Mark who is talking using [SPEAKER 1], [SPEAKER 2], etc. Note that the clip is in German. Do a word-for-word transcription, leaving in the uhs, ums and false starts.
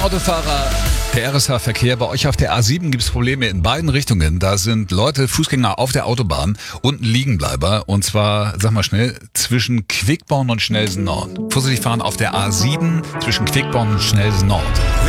[SPEAKER 1] Autofahrer, der R S H-Verkehr. Bei euch auf der A sieben gibt es Probleme in beiden Richtungen. Da sind Leute, Fußgänger auf der Autobahn, unten Liegenbleiber. Und zwar, sag mal schnell, zwischen Quickborn und Schnelsen Nord. Vorsichtig fahren auf der A sieben zwischen Quickborn und Schnelsen Nord.